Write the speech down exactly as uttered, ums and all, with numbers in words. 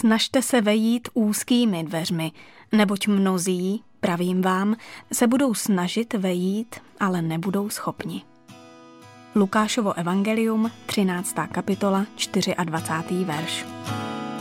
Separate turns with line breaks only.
snažte se vejít úzkými dveřmi, neboť mnozí, pravím vám, se budou snažit vejít, ale nebudou schopni. Lukášovo evangelium, třináctá kapitola, dvacátý čtvrtý verš.